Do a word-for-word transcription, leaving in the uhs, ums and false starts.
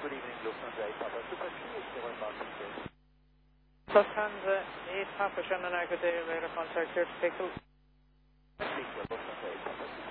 Good evening, Lufthansa eight Papa Super Q, zero inbound Tuesday. Lufthansa eight Papa Shannon, I could avail a contact here to take the... Lufthansa eight Papa Super